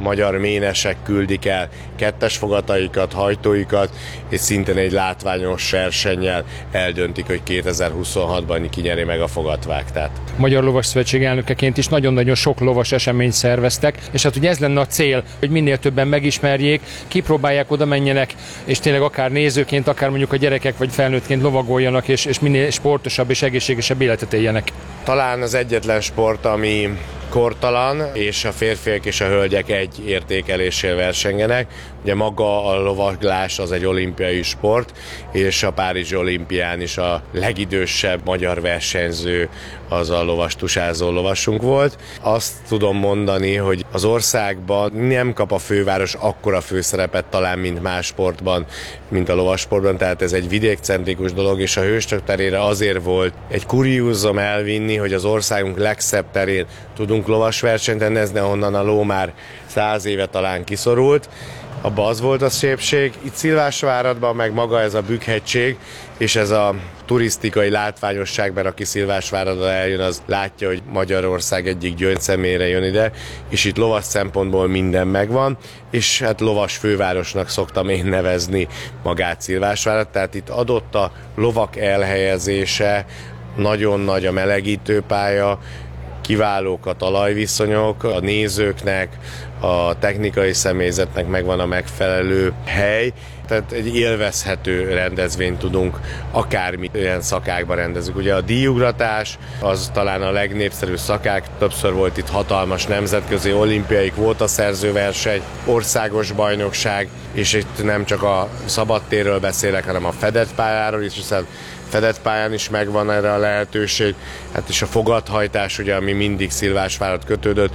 magyar ménesek küldik el kettes fogataikat, hajtóikat, és szintén egy látványos versennyel eldöntik, hogy 2026-ban kinyeri meg a fogatvágtát. Magyar Lovas Szövetség elnökeként is nagyon-nagyon sok lovas eseményt szerveztek, és hát ugye ez lenne a cél, hogy minél többen megismerjék, kipróbálják, oda menjenek, és tényleg akár nézőként, akár mondjuk a gyerekek vagy felnőttként lovagoljanak, és minél sportosabb és egészségesebb életet éljenek. Talán az egyetlen sport, ami kortalan, és a férfiak és a hölgyek egy értékelésén versengenek. Ugye maga a lovaglás az egy olimpiai sport, és a Párizsi olimpián is a legidősebb magyar versenyző az a lovastusázó lovasunk volt. Azt tudom mondani, hogy az országban nem kap a főváros akkora főszerepet talán, mint más sportban, mint a lovassportban, tehát ez egy vidékcentrikus dolog, és a Hősök terére azért volt egy kuriózum elvinni, hogy az országunk legszebb terén tudunk lovasversenyt rendezni, ahonnan a ló már 100 éve talán kiszorult. Abba az volt a szépség. Itt Szilvásváradban meg maga ez a Bükk-hegység, és ez a turisztikai látványosság, mert aki Szilvásváradra eljön, az látja, hogy Magyarország egyik gyöngyszemére jön ide, és itt lovas szempontból minden megvan, és hát lovas fővárosnak szoktam én nevezni magát Szilvásvárat, tehát itt adott a lovak elhelyezése, nagyon nagy a melegítőpálya, kiválók a talajviszonyok, a nézőknek, a technikai személyzetnek megvan a megfelelő hely, tehát egy élvezhető rendezvényt tudunk akármilyen szakákban rendezzük. Ugye a díjugratás az talán a legnépszerűbb szakák, többször volt itt hatalmas nemzetközi olimpiai kvótaszerző verseny, országos bajnokság, és itt nem csak a szabadtérről beszélek, hanem a fedett pályáról is, hiszen fedett pályán is megvan erre a lehetőség, hát és a fogathajtás, ugye, ami mindig Szilvásvárad kötődött,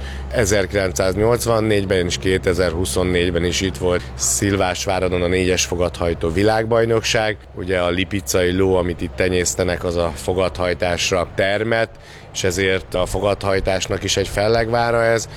1984-ben és 2024-ben is itt volt Szilvásváradon a 4-es fogathajtó világbajnokság, ugye a lipicai ló, amit itt tenyésztenek, az a fogathajtásra termett, és ezért a fogathajtásnak is egy fellegvára ez,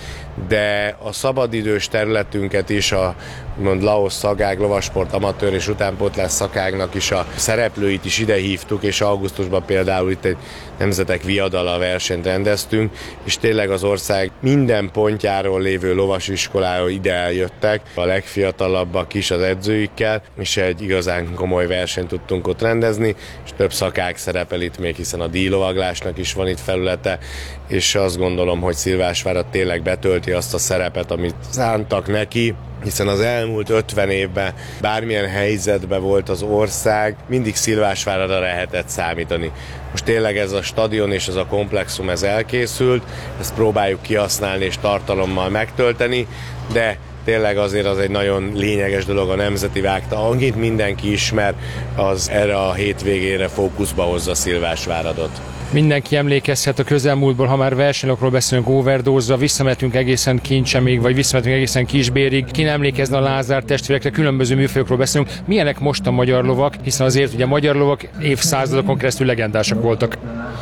de a szabadidős területünket is a Laos szakág, lovasport, amatőr és utánpótlás szakágnak is a szereplőit is ide hívtuk, és augusztusban például itt egy nemzetek viadala versenyt rendeztünk, és tényleg az ország minden pontjáról lévő lovasiskoláról ide eljöttek, a legfiatalabbak is az edzőikkel, és egy igazán komoly versenyt tudtunk ott rendezni, és több szakág szerepel itt még, hiszen a díjlovaglásnak is van itt felülete, és azt gondolom, hogy Szilvásvárad tényleg betölti azt a szerepet, amit szántak neki, hiszen az elmúlt 50 évben bármilyen helyzetben volt az ország, mindig Szilvásváradra lehetett számítani. Most tényleg ez a stadion és ez a komplexum ez elkészült, ezt próbáljuk kihasználni és tartalommal megtölteni, de tényleg azért az egy nagyon lényeges dolog a nemzeti vágta, amit mindenki ismer, az erre a hétvégére fókuszba hozza Szilvásváradot. Mindenki emlékezhet a közelmúltból, ha már versenyokról beszélünk, overdose-ra, visszamehetünk egészen Kincsemig, vagy visszamehetünk egészen Kisbérig. Ki nem emlékezne a Lázár testvérekre, különböző műfajokról beszélünk. Milyenek most a magyar lovak, hiszen azért ugye a magyar lovak évszázadokon keresztül legendásak voltak.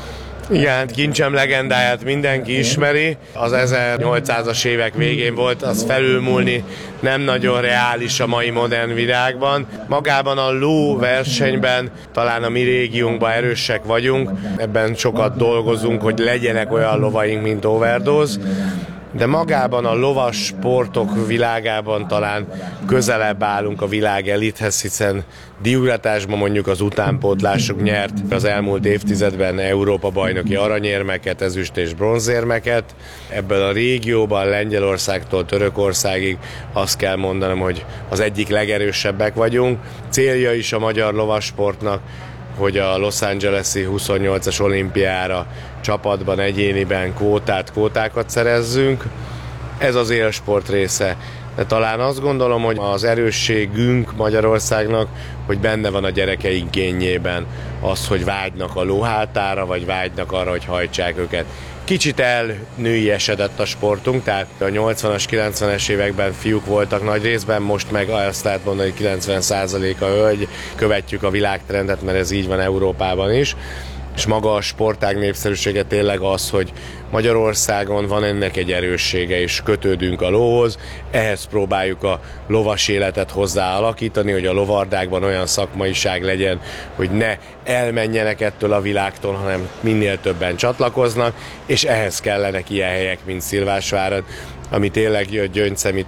Igen, Kincsem legendáját mindenki ismeri, az 1800-as évek végén volt, az felülmúlni nem nagyon reális a mai modern világban. Magában a ló versenyben talán a mi régiónkban erősek vagyunk, ebben sokat dolgozunk, hogy legyenek olyan lovaink, mint Overdose, de magában a lovas sportok világában talán közelebb állunk a világ elithez, hiszen díjugratásban mondjuk az utánpótlásuk nyert az elmúlt évtizedben Európa bajnoki aranyérmeket, ezüst és bronzérmeket. Ebből a régióban Lengyelországtól Törökországig azt kell mondanom, hogy az egyik legerősebbek vagyunk. Célja is a magyar lovassportnak, hogy a Los Angeles-i 28-as olimpiára csapatban, egyéniben kvótákat szerezzünk. Ez az élsport része. De talán azt gondolom, hogy az erősségünk Magyarországnak, hogy benne van a gyerekeink génjében az, hogy vágynak a lóhátára, vagy vágynak arra, hogy hajtsák őket. Kicsit elnőiesedett a sportunk, tehát a 80-as, 90-es években fiúk voltak nagy részben, most meg azt lehet mondani, hogy 90%-a hölgy, követjük a világtrendet, mert ez így van Európában is. És maga a sportág népszerűsége tényleg az, hogy Magyarországon van ennek egy erőssége, és kötődünk a lóhoz, ehhez próbáljuk a lovas életet hozzáalakítani, hogy a lovardákban olyan szakmaiság legyen, hogy ne elmenjenek ettől a világtól, hanem minél többen csatlakoznak, és ehhez kellenek ilyen helyek, mint Szilvásvárad, ami tényleg gyöngyszemi